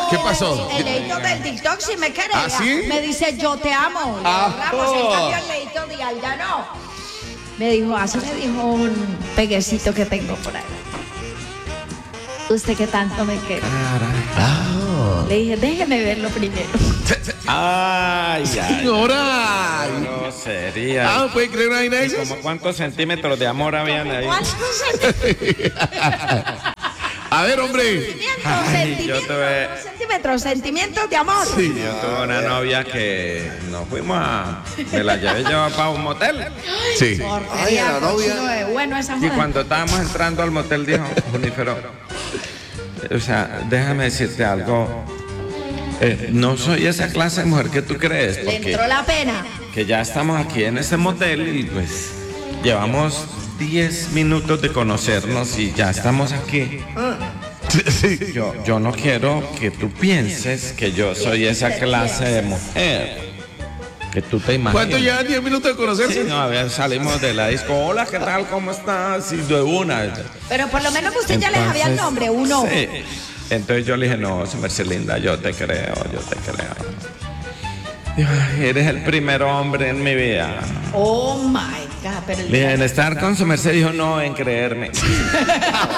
¿Qué pasó? El leito del TikTok sí me quería. ¿Ah, sí? Me dice, yo te amo. Ah. Ramos, en cambio el leito Dial ya no. Me dijo, así me dijo un peguecito que tengo por ahí. Usted que tanto me quiere. Le dije, déjeme verlo primero. Ay, ay. Señora. No sería. ¿puede creer una vaina de esas? ¿Como cuántos centímetros de amor habían ahí? ¿Cuántos A ver, hombre. sentimientos de amor? Sí. Yo tuve una novia que nos fuimos me la llevé yo para un motel. Sí. Porquería, la novia. cochino de bueno esa Y joda. cuando estábamos entrando al motel dijo, Junífero, o sea, déjame decirte algo. No soy esa clase de mujer que tú crees, Le porque entró la pena. que ya estamos aquí en ese motel y pues llevamos 10 minutos de conocernos y ya estamos aquí. Sí. Yo no quiero que tú pienses que yo soy esa clase de mujer. Que tú te imaginas. ¿Cuánto llevan 10 minutos de conocerse? Sí, no, a ver, salimos de la disco. Hola, ¿qué tal? ¿Cómo estás? Y de una. Pero por lo menos usted ya le sabía el nombre, uno. Sí. Entonces yo le dije, no, su merced linda, yo te creo. Dijo, "Ay, eres el primer hombre en mi vida. Oh my God, pero Le dije, en estar con su merced, dijo, no, en creerme.